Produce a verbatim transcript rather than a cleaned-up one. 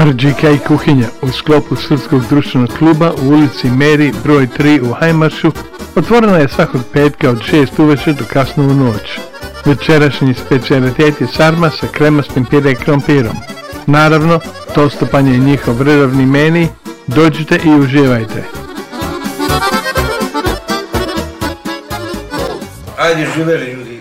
R G K kuhinja u sklopu Srpskog društvenog kluba u ulici Meri broj tri u Hajmaršu otvorena je svakog petka od šest uveče do kasno u noć. Večerašnji specijalitet je sarma sa kremastim pire i krompirom. Naravno, tostopanje je njihov redovni meni. Dođite i uživajte. Ajde, živeli ljudi.